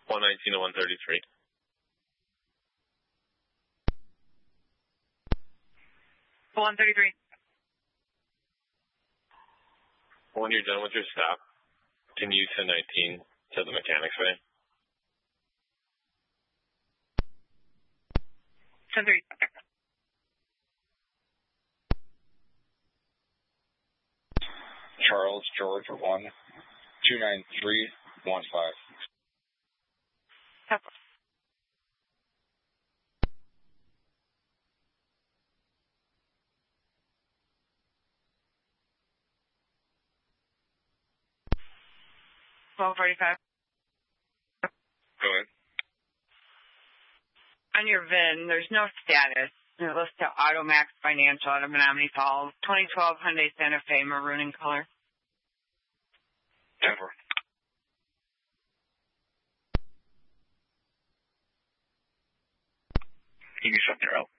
119 to 133. 133. When you're done with your stop, can you send 19 to the mechanics bay? 10-3. Charles George 1-293-15. Pepper. $12.45. Go ahead. On your VIN, there's no status. It lists to Automax Financial out of Menominee Falls, 2012 Hyundai Santa Fe, maroon in color. Pepper. You can shut there out.